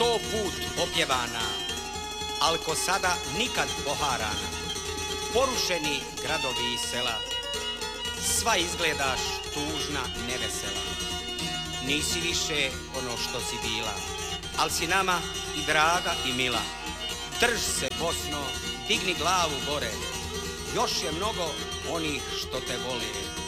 100 put opjevana, al ko sada nikad poharana. Porušeni gradovi i sela, sva izgledaš tužna i nevesela. Nisi više ono što si bila, al si nama i draga i mila. Drž se, Bosno, digni glavu gore, još je mnogo onih što te vole.